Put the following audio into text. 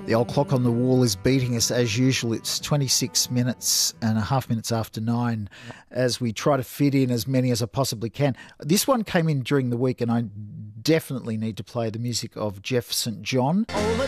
The old clock on the wall is beating us as usual. It's 26 minutes and a half minutes after 9 as we try to fit in as many as I possibly can. This one came in during the week and I definitely need to play the music of Jeff St. John. All the